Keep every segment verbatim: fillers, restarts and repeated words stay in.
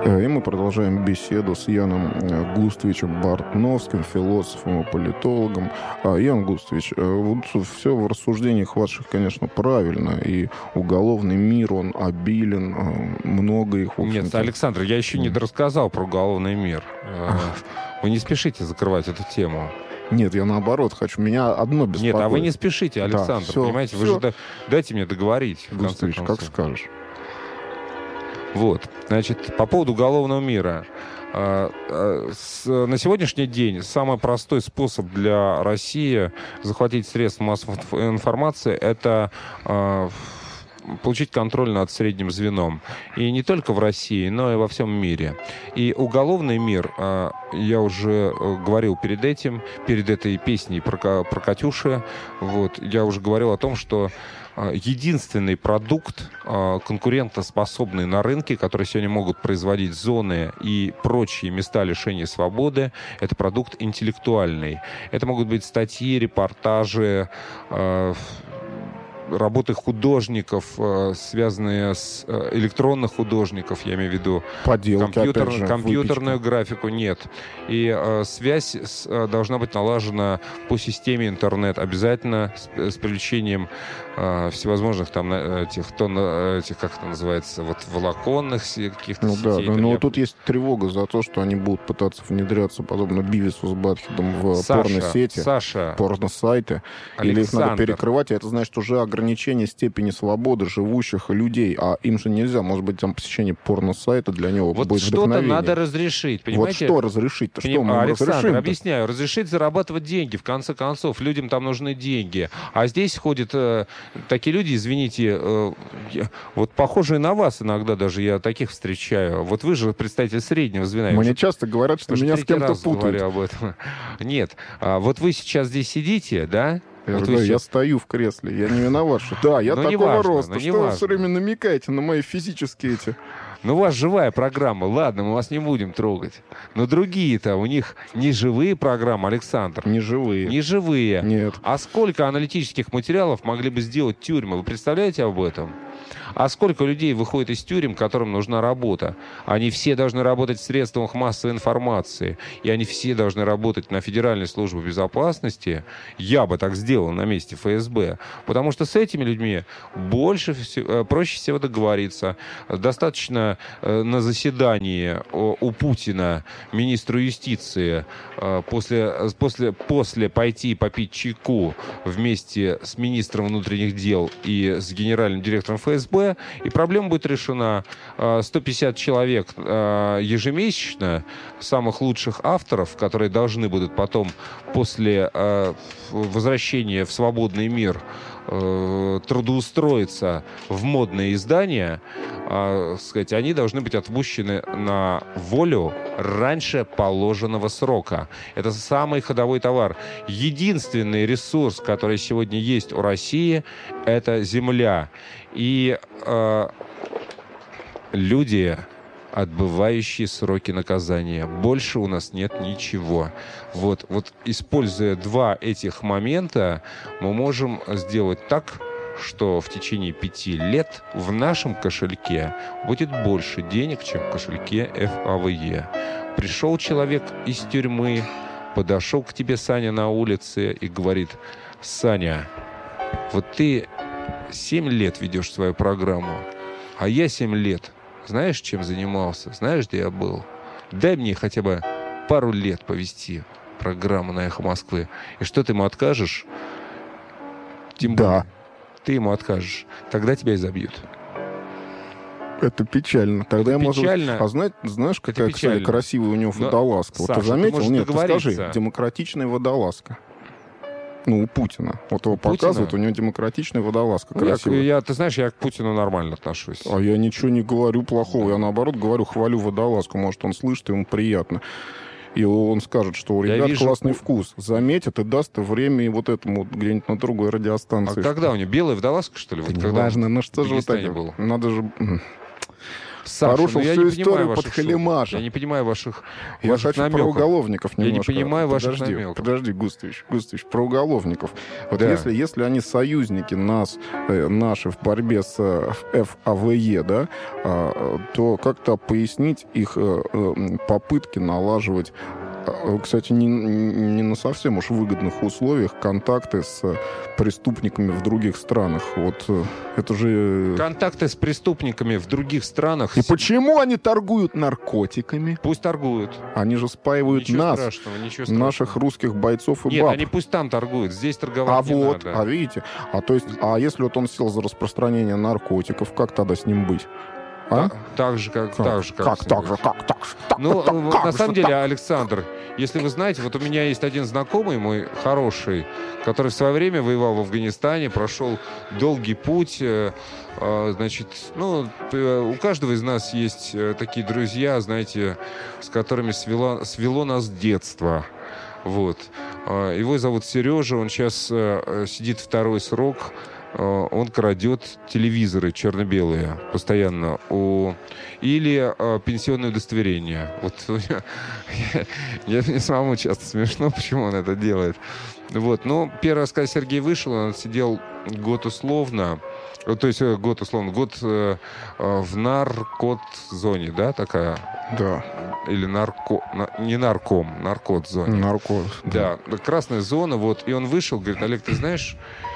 И мы продолжаем беседу с Яном Густовичем Бартновским, философом и политологом. Ян Густович, вот все в рассуждениях ваших, конечно, правильно. И уголовный мир, он обилен, много их, в общем-то. Нет, Александр, я еще не рассказал про уголовный мир. Вы не спишите закрывать эту тему. Нет, я наоборот хочу. Меня одно беспокоит. Нет, а вы не спешите, Александр. Да, все, понимаете, все. Вы же дайте мне договорить. Густович, как скажешь. Вот, значит, по поводу уголовного мира. На сегодняшний день самый простой способ для России захватить средства массовой информации — это получить контроль над средним звеном. И не только в России, но и во всем мире. И уголовный мир, я уже говорил перед этим, перед этой песней про, про Катюши, вот, я уже говорил о том, что единственный продукт, конкурентоспособный на рынке, который сегодня могут производить зоны и прочие места лишения свободы, это продукт интеллектуальный. Это могут быть статьи, репортажи, работы художников, связанные с электронных художников, я имею в виду поделки, компьютер, же, компьютерную выпечка. Графику, нет. И э, связь с, должна быть налажена по системе интернет, обязательно с, с привлечением э, всевозможных там этих, тон, этих, как это называется, вот волоконных каких-то ну, сетей. Да, да. Но я... тут есть тревога за то, что они будут пытаться внедряться, подобно Бивису с Батхедом, в Саша, порно-сети, Саша, порно-сайты. Или их надо перекрывать, и это значит уже ограничение степени свободы живущих людей, а им же нельзя, может быть, там посещение порно-сайта для него вот будет что-то вдохновение. надо разрешить, понимаете? Вот что разрешить-то? Что мы Александр, разрешим-то? Объясняю. Разрешить зарабатывать деньги, в конце концов. Людям там нужны деньги. А здесь ходят э, такие люди, извините, э, я, вот похожие на вас иногда даже, я таких встречаю. Вот вы же представитель среднего звена. Мне часто говорят, что меня с кем-то путают. Об этом. Нет. А вот вы сейчас здесь сидите, да? Я, вот говорю, да, сейчас... я стою в кресле, я не виноват, что... Да, я такого важно, роста. Что важно. вы все время намекаете на мои физические эти... Ну, у вас живая программа. Ладно, мы вас не будем трогать. Но другие-то, у них не живые программы, Александр. Не живые. Не живые. Нет. А сколько аналитических материалов могли бы сделать тюрьмы? Вы представляете об этом? А сколько людей выходит из тюрем, которым нужна работа? Они все должны работать в средствах массовой информации. И они все должны работать на Федеральной службе безопасности. Я бы так сделал на месте эф эс бэ. Потому что с этими людьми больше, проще всего договориться. Достаточно на заседании у Путина, министру юстиции, после, после, после пойти попить чайку вместе с министром внутренних дел и с генеральным директором эф эс бэ, и проблема будет решена. сто пятьдесят человек ежемесячно, самых лучших авторов, которые должны будут потом после возвращения в свободный мир трудоустроиться в модные издания, сказать, они должны быть отпущены на волю раньше положенного срока. Это самый ходовой товар. Единственный ресурс, который сегодня есть у России, это земля. И э, люди, отбывающие сроки наказания. Больше у нас нет ничего. Вот, вот используя два этих момента, мы можем сделать так, что в течение пяти лет в нашем кошельке будет больше денег, чем в кошельке эф а вэ е. Пришел человек из тюрьмы, подошел к тебе, Саня, на улице и говорит: Саня, вот ты семь лет ведешь свою программу, а я семь лет. Знаешь, чем занимался? Знаешь, где я был? Дай мне хотя бы пару лет повести программу на «Эхо Москвы». И что, ты ему откажешь? Тем да. более, ты ему откажешь. Тогда тебя и забьют. Это печально. Тогда это я печально. Могу... А знаешь, знаешь какая, кстати, красивая у него водолазка? Вот Саша, ты заметил? Ты Нет, ты скажи, демократичная водолазка. Ну, у Путина. Вот его Путина? Показывают, у него демократичная водолазка. Красивая. Я, я, ты знаешь, я к Путину нормально отношусь. А я ничего не говорю плохого. Да. Я, наоборот, говорю, хвалю водолазку. Может, он слышит, ему приятно. И он скажет, что у ребят вижу... классный вкус. Заметит и даст время и вот этому где-нибудь на другой радиостанции. А когда у него? Белая водолазка, что ли? Вот неважно, ну что же вот так? Надо же... Саша, Порушил ну, я всю не историю понимаю под ваших Халимаша. шуток. Я не понимаю ваших, Я ваших хочу намеков. про уголовников Я немножко. не понимаю ваших подожди, намеков. Подожди, Густович, Густович, про уголовников. Вот Да. если, если они союзники нас, э, наши в борьбе с э, эф а вэ е, да, э, то как-то пояснить их э, э, попытки налаживать, э, кстати, не, не на совсем уж выгодных условиях, контакты с преступниками в других странах. Вот э, это же... Контакты с преступниками в других странах... И почему они торгуют наркотиками? Пусть торгуют. Они же спаивают Ничего нас, страшного, ничего страшного. наших русских бойцов и Нет, баб. они пусть там торгуют, здесь торговать А не вот, надо. а видите, а то есть, а если вот он сел за распространение наркотиков, как тогда с ним быть? А? Так, так же, как, Как, так же, как, как так же, как так же, так, Ну, так, вот как на же самом деле, так? Александр, если вы знаете, вот у меня есть один знакомый мой, хороший, который в свое время воевал в Афганистане, прошел долгий путь. э, э, Значит, ну, э, у каждого из нас есть э, такие друзья, знаете, с которыми свело, свело нас детство. Вот. Э, Его зовут Сережа, он сейчас э, сидит второй срок. Э, Он крадет телевизоры черно-белые постоянно у... или э, пенсионное удостоверение. Вот я, мне самому часто смешно, почему он это делает. Вот. Но первый раз, когда Сергей вышел, он сидел год условно, э, то есть э, год условно, год э, э, в наркот-зоне, да, такая? Да, Или нарко... на- не нарком, наркот-зоне. наркот. Да, красная зона, вот. И он вышел, говорит: Олег, ты знаешь,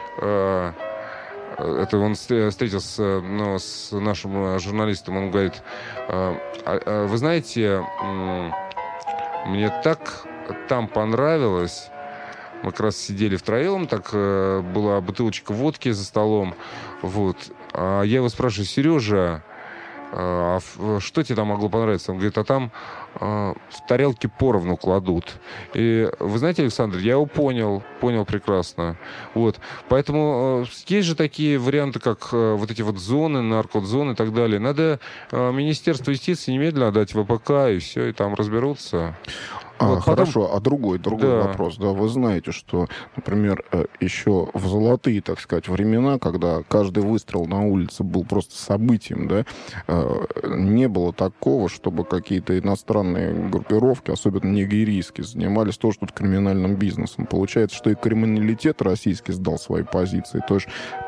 э, это он встр- встретился, ну, с нашим э, журналистом, он говорит: э, а- а вы знаете, м, мне так там понравилось. Мы как раз сидели втроем, так э, была бутылочка водки за столом, вот. А я его спрашиваю: Сережа, а ф- что тебе там могло понравиться? Он говорит: а там э, в тарелке поровну кладут. И вы знаете, Александр, я его понял, понял прекрасно. Вот. Поэтому э, есть же такие варианты, как э, вот эти вот зоны, наркотзоны и так далее. Надо э, Министерство юстиции немедленно отдать в вэ пэ ка, и все, и там разберутся. А, Вот потом- Хорошо, а другой, другой Да. вопрос. Да, вы знаете, что, например, э, еще в золотые, так сказать, времена, когда каждый выстрел на улице был просто событием, да, э, не было такого, чтобы какие-то иностранные группировки, особенно нигерийские, занимались тоже тут криминальным бизнесом. Получается, что и криминалитет российский сдал свои позиции. То есть,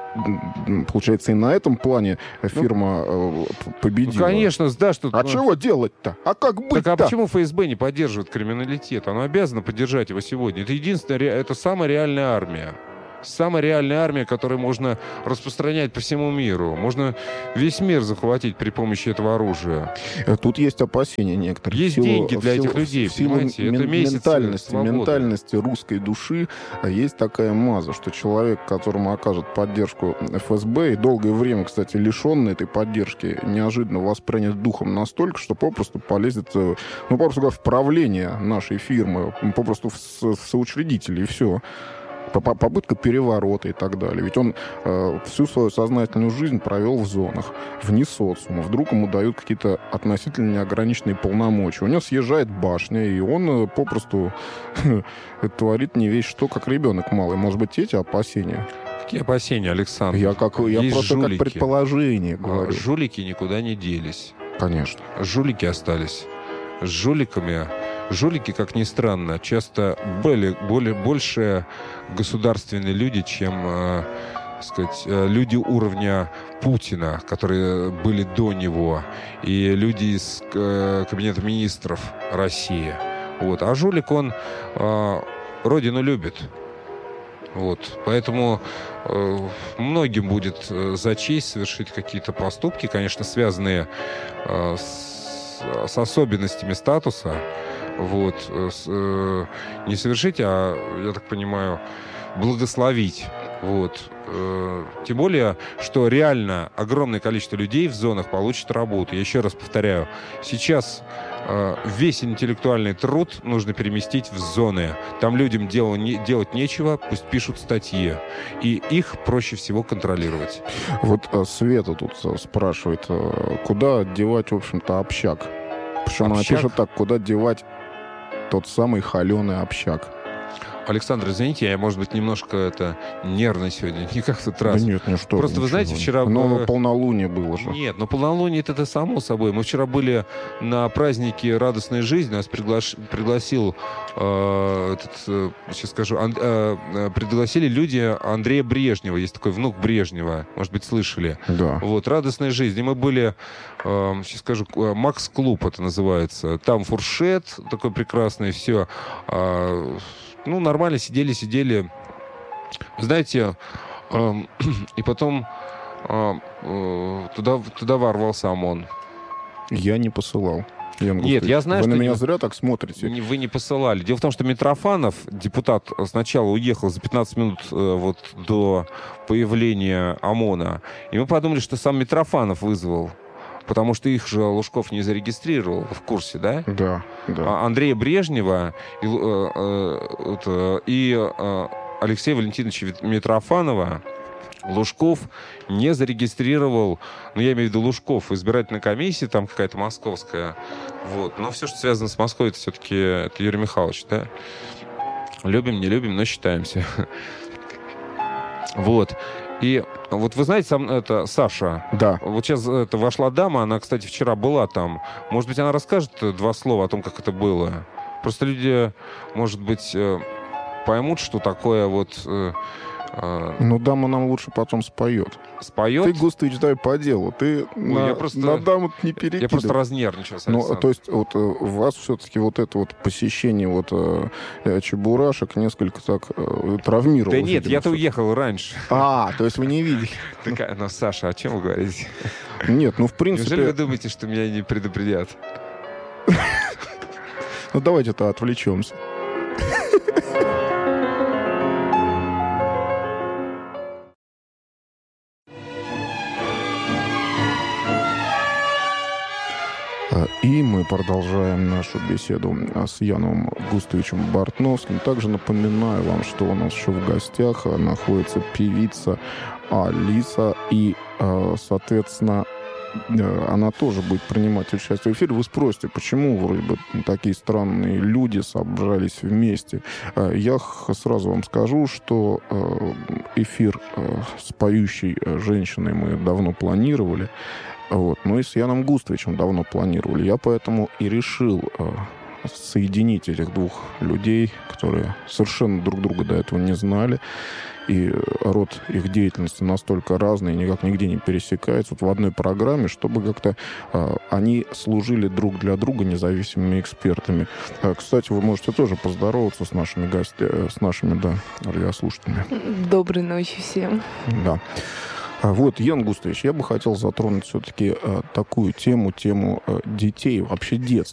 м, получается, и на этом плане фирма э, п- Ну, победила. конечно, да, что... А ну, чего делать-то? А как Так быть-то? а почему эф эс бэ не поддерживает криминалитет? Оно обязано поддержать его сегодня. Это единственная, ре- это самая реальная армия. Самая реальная армия, которую можно распространять по всему миру. Можно весь мир захватить при помощи этого оружия. Э, Тут есть опасения некоторые. Есть В силу- деньги в для силу- этих людей, в силу понимаете? Это мен- месяцы ментальности, свободы. ментальности русской души э, есть такая маза, что человек, которому окажет поддержку эф эс бэ, и долгое время, кстати, лишенный этой поддержки, неожиданно воспринят духом настолько, что попросту полезет, э, ну, попросту говоря, в правление нашей фирмы, попросту в, со- в соучредители, и все. По- Попытка переворота и так далее. Ведь он э, всю свою сознательную жизнь провел в зонах, вне социума. Вдруг ему дают какие-то относительно неограниченные полномочия. У него съезжает башня, и он э, попросту творит не весь что, как ребенок малый. Может быть, эти опасения? Какие опасения, Александр? Я, как, я Есть просто жулики. как предположение А, говорю. Жулики никуда не делись. Конечно. Жулики остались. С жуликами... Жулики, как ни странно, часто были более, больше государственные люди, чем, э, так сказать, э, люди уровня Путина, которые были до него, и люди из э, Кабинета министров России. Вот. А жулик, он э, родину любит. Вот. Поэтому э, многим будет э, за честь совершить какие-то поступки, конечно, связанные э, с, с особенностями статуса. Вот. э, с, э, не совершить, а, я так понимаю, благословить. Вот. Э, тем более, что реально огромное количество людей в зонах получит работу. Я еще раз повторяю, сейчас э, весь интеллектуальный труд нужно переместить в зоны. Там людям дело, не, делать нечего, пусть пишут статьи. И их проще всего контролировать. Вот э, Света тут э, спрашивает, э, куда девать, в общем-то, общак? Причем она Общак? пишет так, куда девать тот самый холеный общак. Александр, извините, я, может быть, немножко это нервный сегодня, не как в тот раз. Да нет, ну что. Просто вы знаете, вчера... Но полнолуние было же. Нет, но полнолуние это, это само собой. Мы вчера были на празднике радостной жизни, нас приглаш... пригласил, э, этот, э, сейчас скажу, ан... э, пригласили люди Андрея Брежнева, есть такой внук Брежнева, может быть, слышали. Да. Вот, радостная жизнь. И мы были, э, сейчас скажу, Макс Клуб это называется. Там фуршет такой прекрасный, все. Э, Ну, нормально, сидели, сидели. Знаете, э, и потом э, э, туда, туда ворвался ОМОН. Я не посылал. Ян Нет, Густович, я знаю, вы что... на меня не, зря так смотрите. Не, вы не посылали. Дело в том, что Митрофанов, депутат, сначала уехал за пятнадцать минут э, вот, до появления ОМОНа. И мы подумали, что сам Митрофанов вызвал. Потому что их же Лужков не зарегистрировал, в курсе, да? Да, да. А Андрея Брежнева и, э, э, и э, Алексея Валентиновича Митрофанова Лужков не зарегистрировал, ну, я имею в виду Лужков, в избирательной комиссии, там какая-то московская. Вот. Но все, что связано с Москвой, это все-таки это Юрий Михайлович, да? Любим, не любим, но считаемся. Вот. И вот вы знаете, сам, это Саша. Да. Вот сейчас это вошла дама, она, кстати, вчера была там. Может быть, она расскажет два слова о том, как это было. Просто люди, может быть, поймут, что такое вот... Ну, дама нам лучше потом споет. Споет? Ты, Густович, дай по делу. Ты Ой, на, я просто, на даму не перекидывай. Я просто разнервничался, Ну, то есть вот у вас все-таки вот это вот посещение вот э, чебурашек несколько так э, травмировало. Да нет, я-то уехал раньше. А, то есть вы не видели. Такая, ну, Саша, о чем вы говорите? Нет, ну, в принципе... Неужели вы думаете, что меня не предупредят? Ну, давайте-то отвлечемся. И мы продолжаем нашу беседу с Яном Густовичем Бартновским. Также напоминаю вам, что у нас еще в гостях находится певица Алиса. И, соответственно, она тоже будет принимать участие в эфире. Вы спросите, почему вроде бы такие странные люди собрались вместе. Я сразу вам скажу, что эфир с поющей женщиной мы давно планировали. Вот. Ну и с Яном Густовичем давно планировали. Я поэтому и решил э, соединить этих двух людей, которые совершенно друг друга до этого не знали. И род их деятельности настолько разный, никак нигде не пересекается. Вот в одной программе, чтобы как-то э, они служили друг для друга независимыми экспертами. Э, кстати, вы можете тоже поздороваться с нашими гостями, с нашими, да, радиослушателями. Доброй ночи всем. Да. Вот, Ян Густович, я бы хотел затронуть все-таки э, такую тему, тему э, детей, вообще детства.